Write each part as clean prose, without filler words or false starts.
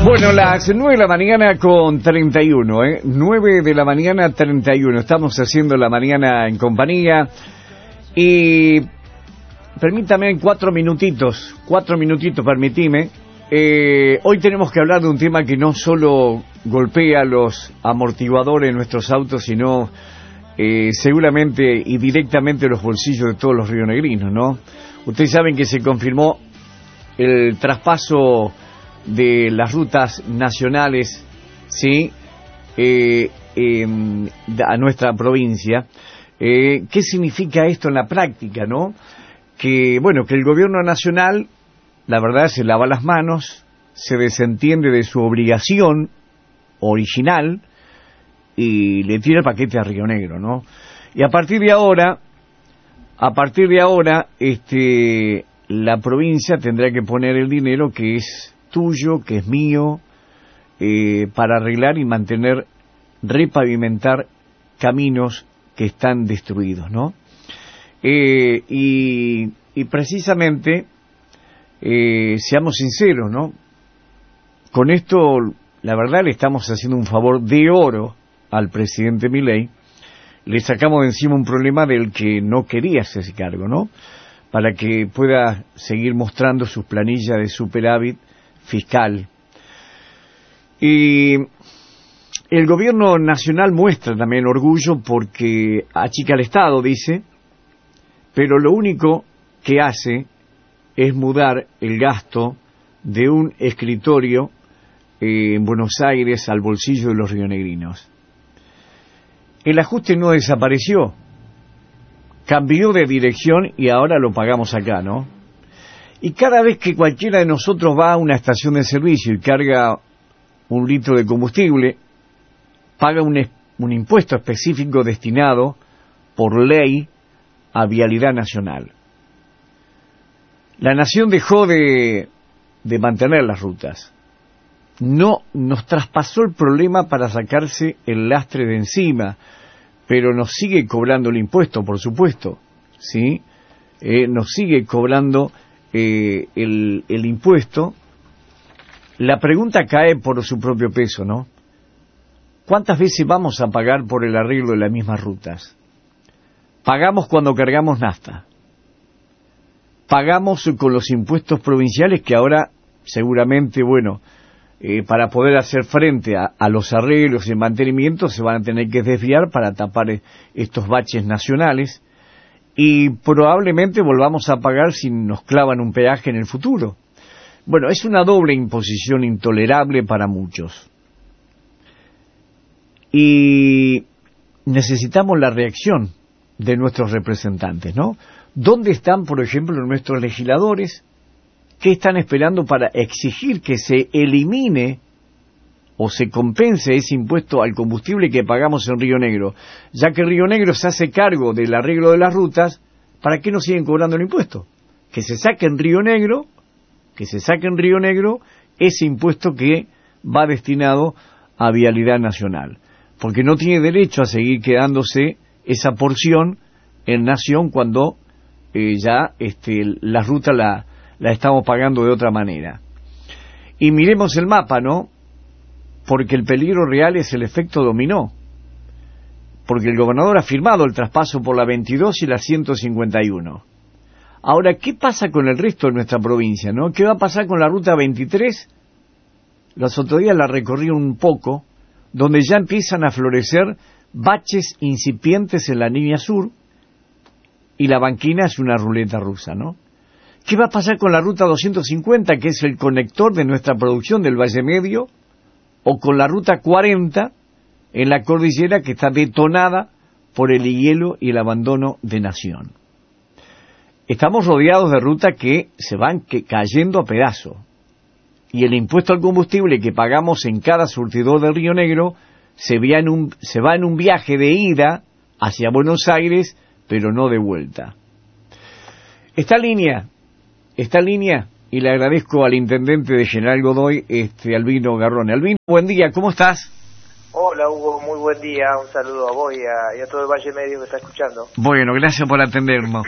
Bueno, las 9 de la mañana con 31, 9 de la mañana 31. Estamos haciendo la mañana en compañía. Y permítame 4 minutitos, permitime. Hoy tenemos que hablar de un tema que no solo golpea los amortiguadores de nuestros autos, sino seguramente y directamente los bolsillos de todos los rionegrinos, ¿no? Ustedes saben que se confirmó el traspaso de las rutas nacionales, ¿sí? A nuestra provincia. ¿Qué significa esto en la práctica, no? Que, bueno, que el gobierno nacional, la verdad, se lava las manos, se desentiende de su obligación original y le tira el paquete a Río Negro, ¿no? Y a partir de ahora, la provincia tendrá que poner el dinero que es tuyo, que es mío, para arreglar y mantener, repavimentar caminos que están destruidos, ¿no? Y precisamente, seamos sinceros, ¿no? Con esto, la verdad, le estamos haciendo un favor de oro al presidente Milei. Le sacamos de encima un problema del que no quería hacerse cargo, ¿no? Para que pueda seguir mostrando sus planillas de superávit fiscal. Y el gobierno nacional muestra también orgullo porque achica el Estado, dice, pero lo único que hace es mudar el gasto de un escritorio en Buenos Aires al bolsillo de los rionegrinos. El ajuste no desapareció, cambió de dirección y ahora lo pagamos acá, ¿no? Y cada vez que cualquiera de nosotros va a una estación de servicio y carga un litro de combustible, paga un impuesto específico destinado por ley a Vialidad Nacional. La Nación dejó de mantener las rutas. No nos traspasó el problema para sacarse el lastre de encima, pero nos sigue cobrando el impuesto, por supuesto, ¿sí? Nos sigue cobrando el impuesto. La pregunta cae por su propio peso, ¿no? ¿Cuántas veces vamos a pagar por el arreglo de las mismas rutas? Pagamos cuando cargamos nafta. Pagamos con los impuestos provinciales que ahora seguramente, bueno, para poder hacer frente a los arreglos y mantenimiento se van a tener que desviar para tapar estos baches nacionales. Y probablemente volvamos a pagar si nos clavan un peaje en el futuro. Bueno, es una doble imposición intolerable para muchos. Y necesitamos la reacción de nuestros representantes, ¿no? ¿Dónde están, por ejemplo, nuestros legisladores? ¿Qué están esperando para exigir que se elimine o se compense ese impuesto al combustible que pagamos en Río Negro? Ya que Río Negro se hace cargo del arreglo de las rutas, ¿para qué nos siguen cobrando el impuesto? Que se saque en Río Negro ese impuesto que va destinado a Vialidad Nacional, porque no tiene derecho a seguir quedándose esa porción en Nación cuando la ruta la estamos pagando de otra manera. Y miremos el mapa, ¿no? Porque el peligro real es el efecto dominó. Porque el gobernador ha firmado el traspaso por la 22 y la 151. Ahora, ¿qué pasa con el resto de nuestra provincia, no? ¿Qué va a pasar con la ruta 23? Los otros días la recorrí un poco, donde ya empiezan a florecer baches incipientes en la línea sur, y la banquina es una ruleta rusa, ¿no? ¿Qué va a pasar con la ruta 250, que es el conector de nuestra producción del Valle Medio, o con la ruta 40 en la cordillera que está detonada por el hielo y el abandono de Nación? Estamos rodeados de rutas que se van cayendo a pedazos, y el impuesto al combustible que pagamos en cada surtidor del Río Negro se va en un viaje de ida hacia Buenos Aires, pero no de vuelta. Esta línea, y le agradezco al intendente de General Godoy, Albino Garrone. Albino, buen día, ¿cómo estás? Hola Hugo, muy buen día, un saludo a vos y a todo el Valle Medio que está escuchando. Bueno, gracias por atendernos.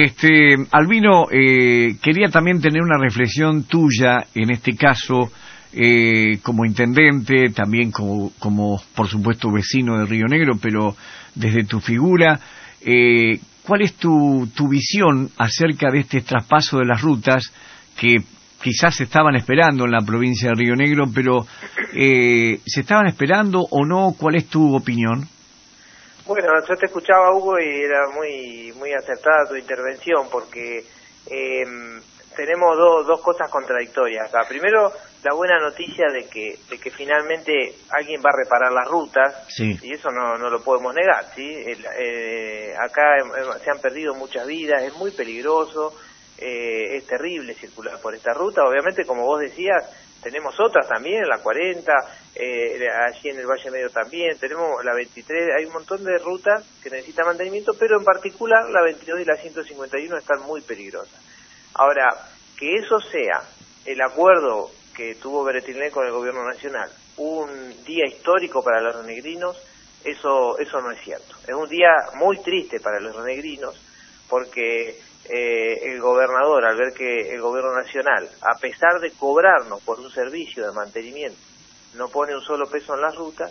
Albino, quería también tener una reflexión tuya, en este caso, como intendente, también como por supuesto vecino de Río Negro, pero desde tu figura, ¿cuál es tu visión acerca de este traspaso de las rutas que quizás se estaban esperando en la provincia de Río Negro, pero ¿se estaban esperando o no? ¿Cuál es tu opinión? Bueno, yo te escuchaba, Hugo, y era muy acertada tu intervención, porque tenemos dos cosas contradictorias acá. Primero, la buena noticia de que finalmente alguien va a reparar las rutas, sí. Y eso no lo podemos negar, ¿sí? Acá se han perdido muchas vidas, es muy peligroso, es terrible circular por esta ruta. Obviamente, como vos decías, tenemos otras también, la 40, allí en el Valle Medio también, tenemos la 23, hay un montón de rutas que necesitan mantenimiento, pero en particular la 22 y la 151 están muy peligrosas. Ahora, que eso sea el acuerdo que tuvo Beretilnet con el gobierno nacional, un día histórico para los rionegrinos, eso no es cierto. Es un día muy triste para los rionegrinos, porque el gobernador, al ver que el gobierno nacional, a pesar de cobrarnos por un servicio de mantenimiento, no pone un solo peso en las rutas,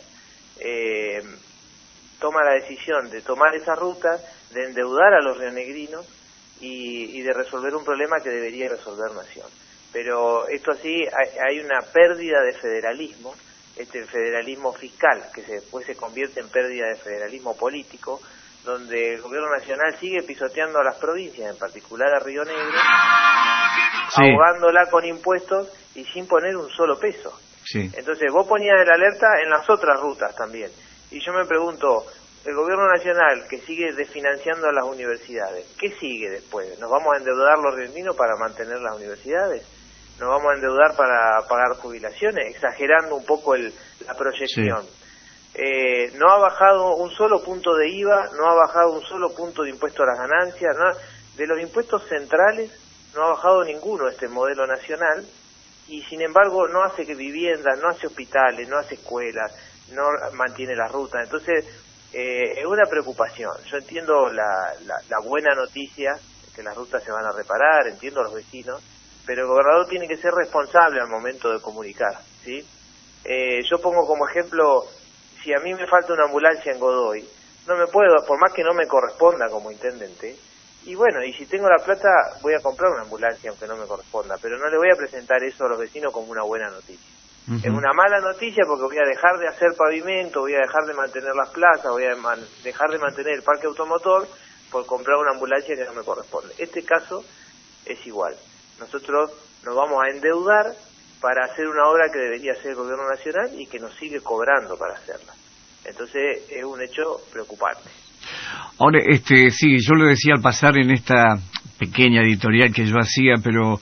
toma la decisión de tomar esas rutas, de endeudar a los rionegrinos y de resolver un problema que debería resolver Nación. Pero esto así, hay una pérdida de federalismo, este federalismo fiscal, que después se convierte en pérdida de federalismo político, donde el gobierno nacional sigue pisoteando a las provincias, en particular a Río Negro, sí, ahogándola con impuestos y sin poner un solo peso. Sí. Entonces vos ponías el alerta en las otras rutas también. Y yo me pregunto, el gobierno nacional que sigue desfinanciando a las universidades, ¿qué sigue después? ¿Nos vamos a endeudar los rionegrinos para mantener las universidades? ¿Nos vamos a endeudar para pagar jubilaciones? Exagerando un poco la proyección. Sí. No ha bajado un solo punto de IVA, no ha bajado un solo punto de impuesto a las ganancias, de los impuestos centrales no ha bajado ninguno este modelo nacional, y sin embargo no hace viviendas, no hace hospitales, no hace escuelas, no mantiene las rutas. Entonces es una preocupación. Yo entiendo la buena noticia, que las rutas se van a reparar, entiendo a los vecinos, pero el gobernador tiene que ser responsable al momento de comunicar, ¿sí? Yo pongo como ejemplo, si a mí me falta una ambulancia en Godoy, no me puedo, por más que no me corresponda como intendente, y bueno, y si tengo la plata voy a comprar una ambulancia aunque no me corresponda, pero no le voy a presentar eso a los vecinos como una buena noticia. Uh-huh. Es una mala noticia porque voy a dejar de hacer pavimento, voy a dejar de mantener las plazas, voy a dejar de mantener el parque automotor por comprar una ambulancia que no me corresponde. Este caso es igual. Nosotros nos vamos a endeudar para hacer una obra que debería hacer el gobierno nacional y que nos sigue cobrando para hacerla. Entonces es un hecho preocupante. Ahora, sí, yo lo decía al pasar en esta pequeña editorial que yo hacía, pero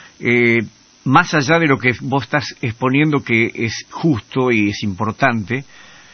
más allá de lo que vos estás exponiendo, que es justo y es importante,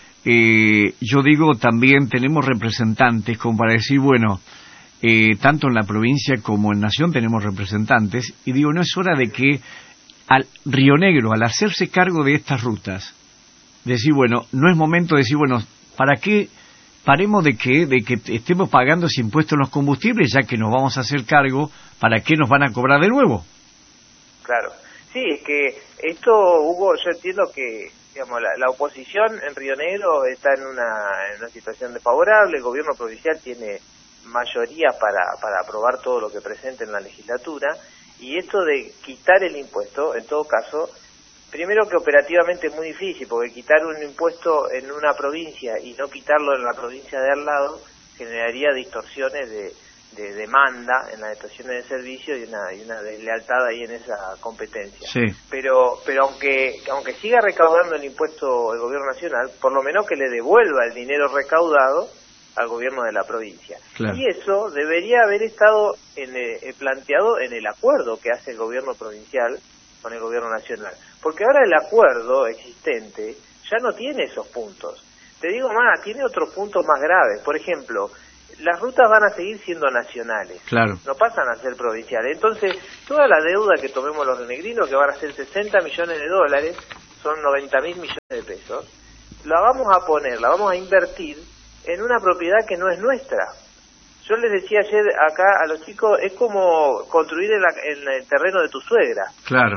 yo digo también tenemos representantes como para decir, bueno, tanto en la provincia como en Nación tenemos representantes, y digo, no es hora de que al Río Negro, al hacerse cargo de estas rutas, decir, bueno, no es momento de decir, bueno, ¿para qué paremos de que estemos pagando ese impuesto en los combustibles, ya que nos vamos a hacer cargo? ¿Para qué nos van a cobrar de nuevo? Claro. Sí, es que esto, Hugo, yo entiendo que, digamos, la oposición en Río Negro está en una situación desfavorable, el gobierno provincial tiene mayoría para aprobar todo lo que presente en la legislatura, y esto de quitar el impuesto, en todo caso, primero que operativamente es muy difícil, porque quitar un impuesto en una provincia y no quitarlo en la provincia de al lado generaría distorsiones de demanda en las estaciones de servicio y una deslealtad ahí en esa competencia. Sí. Pero aunque siga recaudando el impuesto el gobierno nacional, por lo menos que le devuelva el dinero recaudado al gobierno de la provincia. Claro. Y eso debería haber estado planteado en el acuerdo que hace el gobierno provincial con el gobierno nacional. Porque ahora el acuerdo existente ya no tiene esos puntos. Te digo más, tiene otros puntos más graves. Por ejemplo, las rutas van a seguir siendo nacionales. Claro. No pasan a ser provinciales. Entonces, toda la deuda que tomemos los rionegrinos, que van a ser 60 millones de dólares, son 90.000 millones de pesos, la vamos a invertir en una propiedad que no es nuestra. Yo les decía ayer acá a los chicos, es como construir en el terreno de tu suegra. Claro.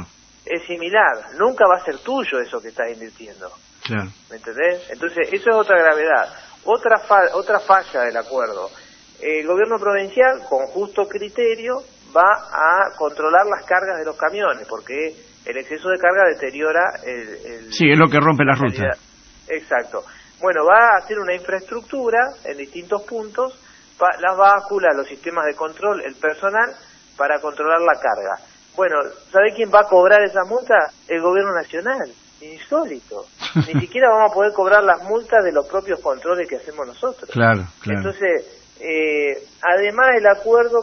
es similar, nunca va a ser tuyo eso que estás invirtiendo. Claro. ¿Me entendés? Entonces, eso es otra gravedad. Otra falla del acuerdo. El gobierno provincial, con justo criterio, va a controlar las cargas de los camiones, porque el exceso de carga deteriora sí, es lo que rompe la ruta. Exacto. Bueno, va a hacer una infraestructura en distintos puntos, las básculas, los sistemas de control, el personal, para controlar la carga. Bueno, ¿sabe quién va a cobrar esa multa? El gobierno nacional. Insólito. Ni siquiera vamos a poder cobrar las multas de los propios controles que hacemos nosotros. Claro. Entonces, además el acuerdo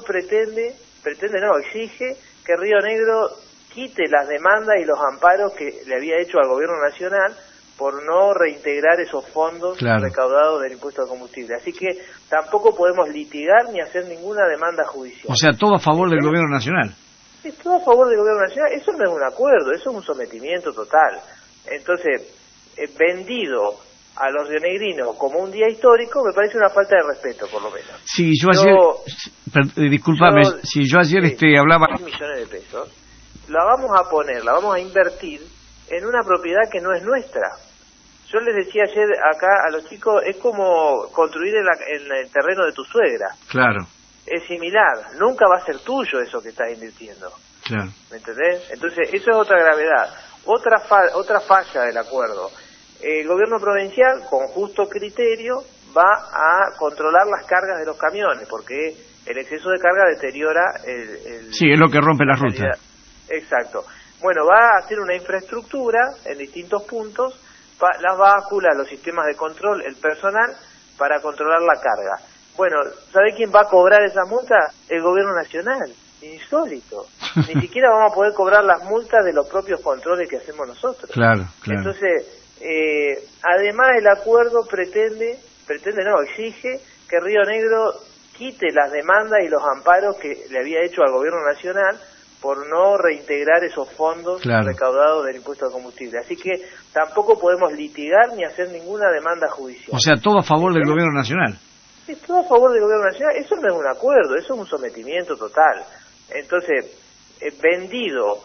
exige que Río Negro quite las demandas y los amparos que le había hecho al gobierno nacional por no reintegrar esos fondos recaudados del impuesto al combustible. Así que tampoco podemos litigar ni hacer ninguna demanda judicial. O sea, todo a favor del gobierno nacional. Es todo a favor del gobierno nacional. Eso no es un acuerdo, eso es un sometimiento total. Entonces, vendido a los rionegrinos como un día histórico me parece una falta de respeto, por lo menos. Sí, yo ayer, discúlpame, si yo ayer hablaba... 10 millones de pesos, la vamos a invertir en una propiedad que no es nuestra. Yo les decía ayer acá a los chicos, es como construir en el terreno de tu suegra. Claro. Es similar, nunca va a ser tuyo eso que estás invirtiendo. Claro. ¿Me entendés? Entonces, eso es otra gravedad. Otra falla del acuerdo. El gobierno provincial, con justo criterio, va a controlar las cargas de los camiones, porque el exceso de carga deteriora sí, es lo que rompe la ruta. Exacto. Bueno, va a hacer una infraestructura en distintos puntos, las básculas, los sistemas de control, el personal, para controlar la carga. Bueno, ¿sabe quién va a cobrar esa multa? El gobierno nacional. Insólito. Ni siquiera vamos a poder cobrar las multas de los propios controles que hacemos nosotros. Claro. Entonces, además el acuerdo exige que Río Negro quite las demandas y los amparos que le había hecho al gobierno nacional por no reintegrar esos fondos recaudados del impuesto al combustible. Así que tampoco podemos litigar ni hacer ninguna demanda judicial. O sea, todo a favor del gobierno nacional. Es todo a favor del gobierno nacional. Eso no es un acuerdo, eso es un sometimiento total. Entonces, vendido